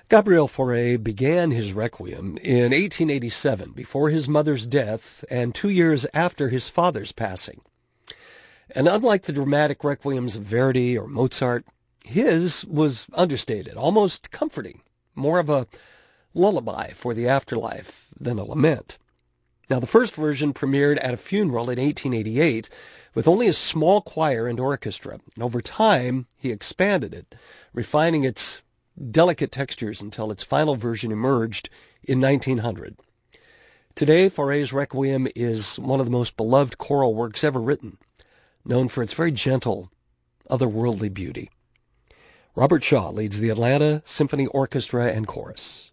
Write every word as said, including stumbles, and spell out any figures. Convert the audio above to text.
Gabriel Fauré began his Requiem in eighteen eighty-seven, before his mother's death and two years after his father's passing. And unlike the dramatic requiems of Verdi or Mozart, his was understated, almost comforting, more of a lullaby for the afterlife than a lament. Now, the first version premiered at a funeral in eighteen eighty-eight with only a small choir and orchestra. And over time, he expanded it, refining its delicate textures until its final version emerged in nineteen hundred. Today, Fauré's Requiem is one of the most beloved choral works ever written, known for its very gentle, otherworldly beauty. Robert Shaw leads the Atlanta Symphony Orchestra and Chorus.